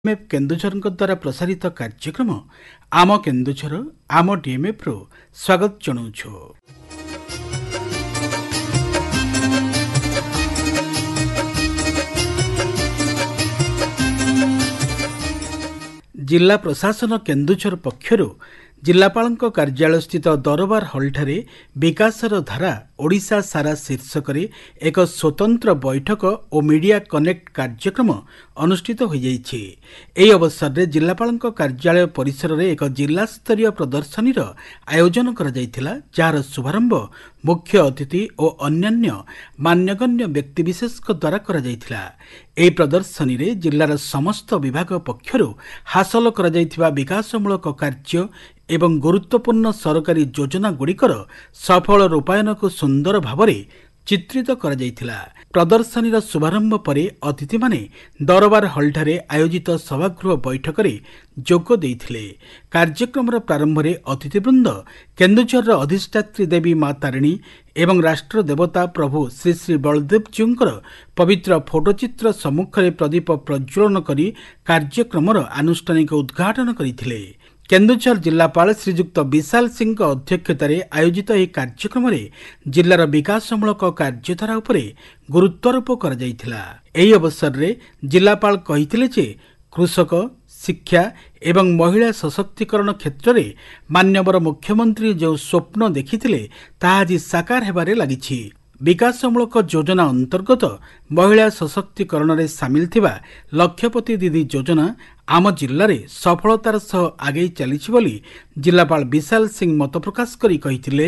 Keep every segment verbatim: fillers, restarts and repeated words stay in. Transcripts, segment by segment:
DMF Keonjhar द्वारा प्रसारित कार्यक्रम आम केन्दुझर आम डीएमएफ रो स्वागत जनाऊँ। जिला प्रशासन केन्दुझर पक्षर जिलापाल कार्यालय स्थित दरबार हॉलठारे विकासर धारा ओडिशा सारा शीर्षक एक स्वतंत्र बैठक और मीडिया कनेक्ट कार्यक्रम अनुष्ठित हो जाइछि। एही अवसर में जिलापाल कार्यालय परिसर में एक जिला स्तरीय प्रदर्शनी आयोजन करा जायथिला, जार शुभारंभ मुख्य अतिथि और अन्यान्य मान्यगण्य व्यक्तिविशेष द्वारा करा जायथिला। एही प्रदर्शनी रे जिलार समस्त विभाग पक्षर हासिल करा जायथिबा विकासमूलक कार्य एवं गुरुत्वपूर्ण सरकारी योजना गुड़िकर सफल रूपायन को सुंदर भावरे चित्रित करा जायथिला। प्रदर्शनीर शुभारंभ परे अतिथि माने दरबार हॉलठारे आयोजित सभागृह बैठक रे जोग देइथिले। कार्यक्रम प्रारंभ रे अतिथिवृंद केन्दुझर अधिष्ठात्री देवी माँ तारिणी एवं राष्ट्र देवता प्रभु श्री श्री बलदेव जीउंकर पवित्र फोटोचित्र सम्मुख रे प्रदीप प्रज्वलन करी कार्यक्रम आनुष्ठानिक उद्घाटन करथिले। केन्दुझर जिलापाल श्रीजुक्त विशाल सिंह अध्यक्षतार आयोजित यह कार्यक्रम जिलार विकासमूलक कार्यधारा उपरे गुरुत्वारोप करा जायथिला। एही अवसर में जिलापाल कहिथिले जे कृषक शिक्षा एवं महिला सशक्तिकरण क्षेत्र में मान्यवर मुख्यमंत्री जो स्वप्न देखिथिले ताहा आज साकार हेबारे लागिछि। विकासमूलक योजना अंतर्गत महिला सशक्तिकरण में सामिल थिबा लक्षपति दीदी योजना आम जिले में सफलतार सह आगे चली जिलापाल विशाल सिंह मत प्रकाश करी कहिथिले।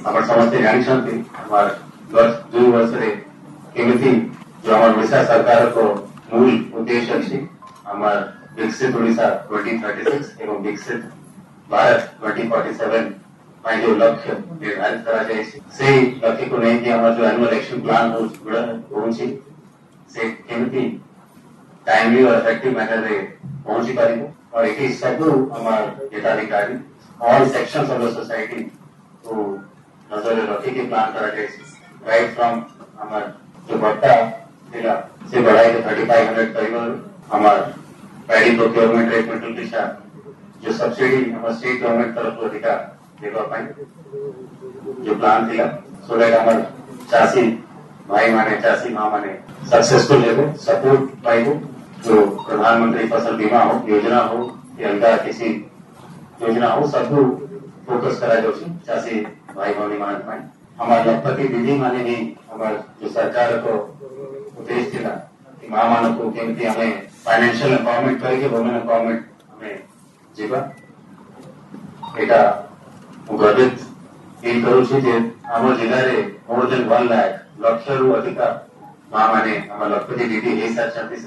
सरकार को मूल उद्देश्य अछि हमार विकसित ओडिशा दो हज़ार छत्तीस एवं विकसित भारत दो हज़ार सैंतालीस में जो लक्ष्य निर्धारित करा जाए से लक्ष्य को नहीं कि हमारा जो एनुअल एक्शन प्लान हो पहुंची से केमती टाइमली और इफेक्टिव मैनर रे पहुंची पारिबो और एक सब हमार हिताधिकारी all sections of the society को नजर रखी के प्लान करा जाए राइट फ्रॉम हमार जो बट्टा जिला से बढ़ाई के थर्टी फाइव हंड्रेड करीब हमार पैडी प्रोक्योरमेंट रेट में दिशा जो सब्सिडी हमार स्टेट गवर्नमेंट तरफ को अधिकार देखो जो प्लान थिला सो दैट हमार चासी भाई माने चासी माँ माने सक्सेसफुल लेवो सपोर्ट पाइबो जो प्रधानमंत्री फसल बीमा हो योजना हो या अलगा किसी योजना हो सब फोकस करा जाओ चासी भाई भौनी मान पाए हमारे लखपति दीदी माने भी हमारे जो सरकार को उद्देश्य थिला कि माँ मानव को केमती हमें फाइनेंशियल एम्पावरमेंट करके वुमेन एम्पावरमेंट हमें जीवा एटा गर्वित फील करू छी जे हमर जिला रे मोर देन वन लाख लक्ष रु अधिक माँ माने हमार लखपति दीदी हे साथ चाहती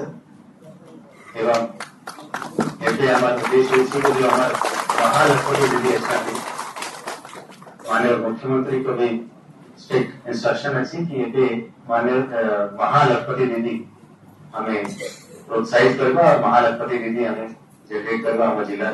सर एवं ऐसे हमारे उद्देश्य इसी को जो हमार महालक्ष्मी दीदी चाहती माननीय मुख्यमंत्री को भी स्ट्रिक्ट इंस्ट्रक्शन अच्छी कि ये माननीय महालक्ष्मी दीदी हमें प्रोत्साहित करवा और महालक्ष्मी दीदी हमें जनरेट करवा हमारे जिला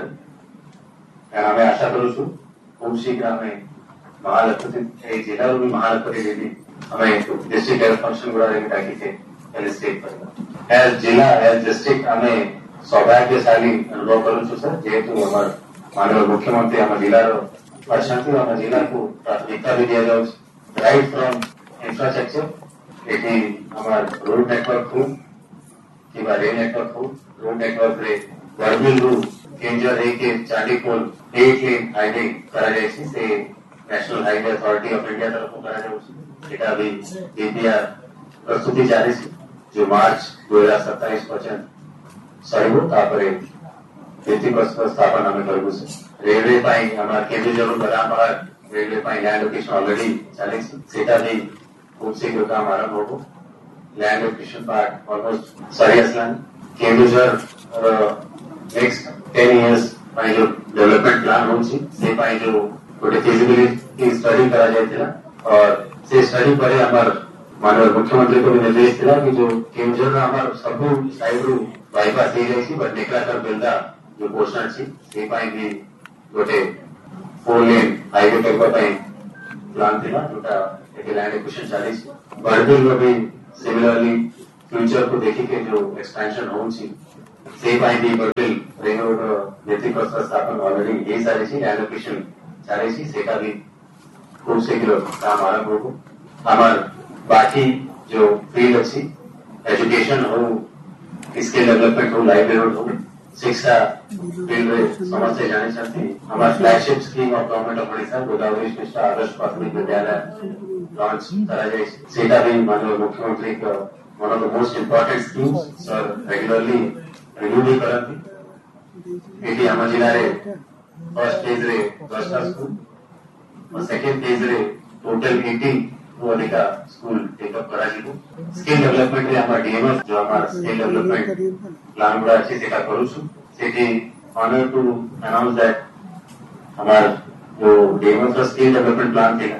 रे हमें आशा करू छू खूब शीघ्र हमें महालक्ष्मी जिला भी महालक्ष्मी दीदी हमें डिस्ट्रिक्ट हेल्थ फंक्शन गुड़ा ताकि थे एलिस्टेट करेगा एज जिला एज डिस्ट्रिक्ट हमें सौभाग्यशाली अनुभव करू छू सर जेहेतु हमार माननीय मुख्यमंत्री हमारे जिला प्रशांति हमारे जिला को प्राथमिकता भी दिया जाए राइट फ्रॉम इंफ्रास्ट्रक्चर एटी हमार रोड नेटवर्क हो कि रेल नेटवर्क हो रोड नेटवर्क रे बर्मिल रू केंजर है के चांडीपोल एट लेन हाईवे करा जाए से national highway authority of India तरफ करा जाए एटा भी डीपीआर प्रस्तुति जारी जो मार्च दो हज़ार सत्ताईस पर्यंत सरिबो तापरे भित्ति प्रस्थापन हमें करबो रेलवे पाई हमार केंद्रीय बराबर रेलवे पाई लैंड लोकेशन ऑलरेडी चले सेटा भी खूब शीघ्र काम आरंभ होगो लैंड लोकेशन पार्ट ऑलमोस्ट सरी असलन केंद्रीय नेक्स्ट टेन इयर्स पाई जो डेवलपमेंट प्लान हो से पाई जो गोटे फिजिबिलिटी स्टडी करा जायतिला और से स्टडी परे हमार माननीय मुख्यमंत्री को भी निर्देश दिला कि जो केंद्र हमार सब साइड रू बाईपास दे जाइए बट नेकलाकर बेलदा जो पोर्शन अच्छी से पाई भी गोटे फोर लेन हाईवे करवा पाई प्लान थिला जोटा एक लैंड एक्विजिशन चली बर्बिल में भी सिमिलरली फ्यूचर को देखी के जो एक्सपेंशन हो से पाई भी बर्बिल रिंग रोड भित्ति प्रस्तर स्थापन ऑलरेडी ये सारी चीज एलोकेशन सारी चीज सेटा भी खूब शीघ्र काम आरंभ होगो। हमार बाकी जो फील्ड अच्छी एजुकेशन हो, स्किल डेवलपमेंट हो, लाइवलीहुड हो, शिक्षा फील्ड में समस्या जाने चाहते हमारा flagship scheme of government of Odisha Godavari Krishna आदर्श प्राथमिक विद्यालय लॉन्च करा जाए सेटा भी माननीय मुख्यमंत्री का one of the most important schemes sir regularly review भी करती एटी आम जिले में फर्स्ट फेज रे दसटा स्कूल और सेकेंड फेज रे टोटल एटीन टू अधिका स्कूल टेकअप करा स्किल डेवलपमेंट रे हमारा डीएमएफ जो हमारा स्किल डेवलपमेंट प्लान गुड़ा अच्छी सेटा करू सेठी ऑनर टू अनाउंस दैट हमारा जो डीएमएफ का स्किल डेवलपमेंट प्लान थे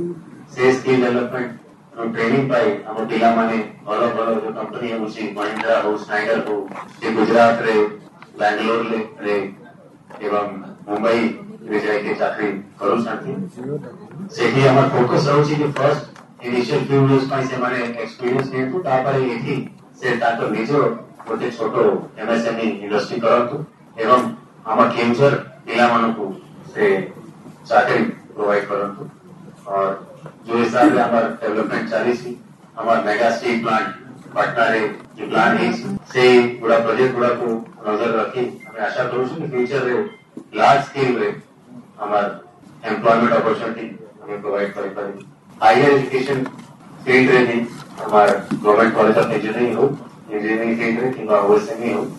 से स्किल डेवलपमेंट ट्रेनिंग पाई हम पिला माने भलो भलो जो कंपनी है मुझे महिंद्रा हो, स्नाइडर हो, ये गुजरात रे बैंगलोर ले रे एवं मुंबई रे जाके चाकरी करू सकती सेठी हमार फोकस रहउची कि फर्स्ट इनिशियल फ्यू इयर्स पाई से माने एक्सपीरियंस ने तो तापर एठी से ताको निजो गोटे छोटो एमएसएमई इंडस्ट्री करंतु एवं हमार केंजर पिला मानकु से चाकरी प्रोवाइड करंतु और जो हिसाब से हमारा डेवलपमेंट चली सी हमारा मेगा स्टील प्लांट पटना रे जो प्लान है से बड़ा प्रोजेक्ट गुड़ा को नजर रखी हमें आशा करूँ कि फ्यूचर रे लार्ज स्केल रे हमारा एम्प्लॉयमेंट अपॉर्चुनिटी हमें प्रोवाइड कर पाएगी। हायर एजुकेशन फील्ड रे भी हमारा गवर्नमेंट कॉलेज ऑफ इंजीनियरिंग हो, इंजीनियरिंग फील्ड रे किंवा ओएसएमई हो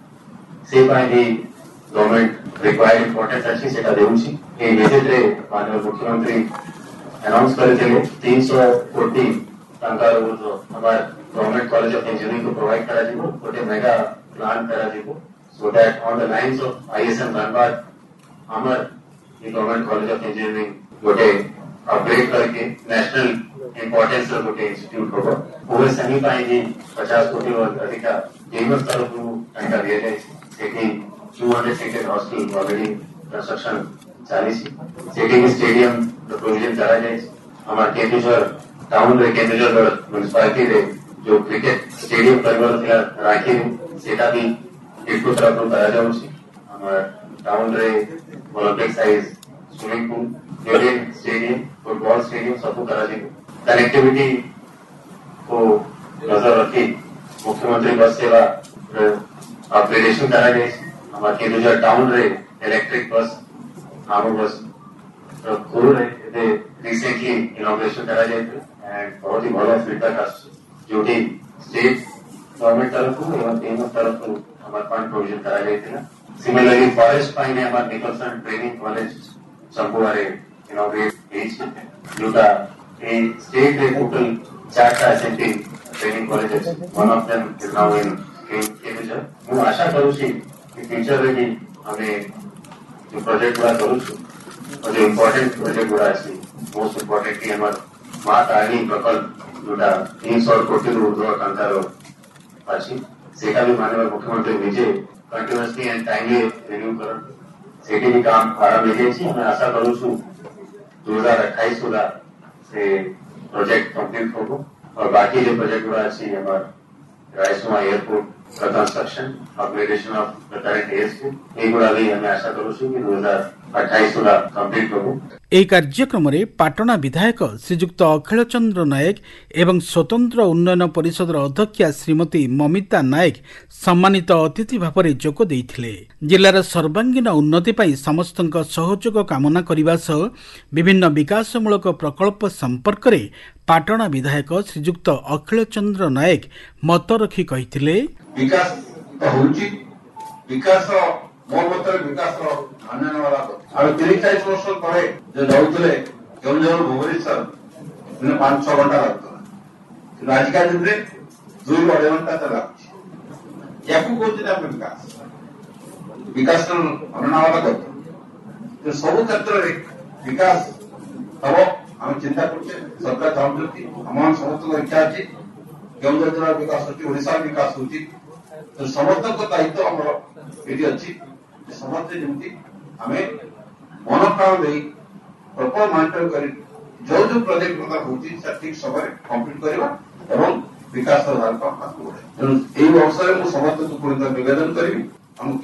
से पाए भी गवर्नमेंट रिक्वायर्ड इंपोर्टेंस अच्छी सेटा देउची ए विजिट रे माननीय मुख्यमंत्री अनाउंस करे तीन सौ कोटी टंका हमारे गवर्नमेंट कॉलेज ऑफ इंजीनियरिंग को प्रोवाइड करा जीवो गोटे मेगा प्लान करा जीवो so that on the lines of ISM Dhanbad हमार ये गवर्नमेंट कॉलेज ऑफ इंजीनियरिंग गोटे अपग्रेड करके नेशनल इंपोर्टेंस गोटे इंस्टीट्यूट होगा ओएसएमई पाएंगे पचास कोटी और अधिक डीएमएफ तरफ टंका दिया जाए सेठी two hundred seated hostel already construction चालीस सेठी स्टेडियम प्रोविजन करा जाए हमारे केंदुझर टाउन रे केंदुझर म्युनिसिपालिटी रे जो क्रिकेट स्टेडियम करवा राखी सेटा भी एक तरफ करा जाऊँ हमारे टाउन रे Olympic size swimming pool cricket stadium football stadium सब करा जाए कनेक्टिविटी को नजर रखी मुख्यमंत्री बस सेवा अपग्रेडेशन करा जाए हमारे केंदुझर टाउन रे इलेक्ट्रिक बस नामो बस गुरु ने रिसेंटली इनॉग्रेशन करा जाए एंड बहुत ही भलो फीडबैक आसुची जोटी स्टेट गवर्नमेंट तरफ एवं केंद्र तरफ हमारे फंड प्रोविजन करा जाए सिमिलरली फॉरेस्ट पाइन हमारे निकलसन ट्रेनिंग कॉलेज संपूर्ण इनॉग्रेट जोटा स्टेट रे टोटल चार SNT training college one of them is now in केंद्र मु आशा करू छी कि फ्यूचर रे भी हमें जो प्रोजेक्ट गुड़ा करू और जो इम्पोर्टेंट प्रोजेक्ट गुड़ा अच्छी मोस्ट इम्पोर्टेंटली हमारे माँ तारिणी प्रकल्प जोटा तीन सौ कोटी ऊर्ध्व टंकार अच्छी सेटा भी माननीय मुख्यमंत्री निजे कंटिन्यूअसली एंड टाइमली रिन्यू कर सेठी भी काम आरंभ हो जाए हमें आशा करू छू दो हजार अट्ठाईस सुधा से प्रोजेक्ट कंप्लीट होगो और बाकी जो प्रोजेक्ट गुड़ा अच्छी हमारे रायसुमा एयरपोर्ट का construction upgradation of the current airstrip एगुड़ा भी हमें आशा करू छू कि दो हजार अट्ठाईस सुधा कंप्लीट होगो। ଏହି କାର୍ଯ୍ୟକ୍ରମରେ ପାଟଣା ବିଧାୟକ ଶ୍ରୀଯୁକ୍ତ ଅଖିଳ ଚନ୍ଦ୍ର ନାୟକ ଏବଂ ସ୍ୱତନ୍ତ୍ର ଉନ୍ନୟନ ପରିଷଦର ଅଧ୍ୟକ୍ଷା ଶ୍ରୀମତୀ ମମିତା ନାୟକ ସମ୍ମାନିତ ଅତିଥି ଭାବରେ ଯୋଗ ଦେଇଥିଲେ। ଜିଲ୍ଲାର ସର୍ବାଙ୍ଗୀନ ଉନ୍ନତି ପାଇଁ ସମସ୍ତଙ୍କ ସହଯୋଗ କାମନା କରିବା ସହ ବିଭିନ୍ନ ବିକାଶମୂଳକ ପ୍ରକଳ୍ପ ସମ୍ପର୍କରେ ପାଟଣା ବିଧାୟକ ଶ୍ରୀଯୁକ୍ତ ଅଖିଳ ଚନ୍ଦ୍ର ନାୟକ ମତ ରଖି କହିଥିଲେ ବିକାଶ ବିକାଶ ମୋ ମତରେ ବିକାଶ ଅନ୍ୟାନ୍ୟ ବାଲା ଆଉ ତିରିଶ ଚାଳିଶ ବର୍ଷ ତଳେ ଯେ ଯାଉଥିଲେ କେଉଁଝର ଭୁବନେଶ୍ୱର ଦିନ ପାଞ୍ଚ ଛଅ ଘଣ୍ଟା ଲାଗୁଥିଲା କିନ୍ତୁ ଆଜିକା ଦିନରେ ଦୁଇ ଅଢେଇ ଘଣ୍ଟା ତ ଲାଗୁଛି ୟାକୁ କହୁଛନ୍ତି ଆମେ ବିକାଶ ବିକାଶର ଅନ୍ୟାନ୍ୟ ବାଲା କରୁଛୁ ସବୁ କ୍ଷେତ୍ରରେ ବିକାଶ ହବ ଆମେ ଚିନ୍ତା କରୁଛେ ସରକାର ଚାହୁଁଛନ୍ତି ଆମ ସମସ୍ତଙ୍କ ଇଚ୍ଛା ଅଛି କେଉଁଝର ଜିଲ୍ଲାର ବିକାଶ ହଉଛି ଓଡ଼ିଶାର ବିକାଶ ହଉଛି ସମସ୍ତଙ୍କ ଦାୟିତ୍ୱ ଆମର ଏଠି ଅଛି ସମସ୍ତେ ଯେମିତି ଆମେ ମନ ପ୍ରାଣ ଦେଇ ପ୍ରପର ମନିଟର କରି ଯୋଉ ଯୋଉ ପ୍ରୋଜେକ୍ଟ କଥା ହଉଛି ସେ ଠିକ ସମୟରେ କମ୍ପ୍ଲିଟ କରିବା ଏବଂ ବିକାଶର ଧାରକୁ ଆଗକୁ ବଢେ। ତେଣୁ ଏହି ଅବସରରେ ମୁଁ ସମସ୍ତଙ୍କୁ ପୁଣି ନିବେଦନ କରିବି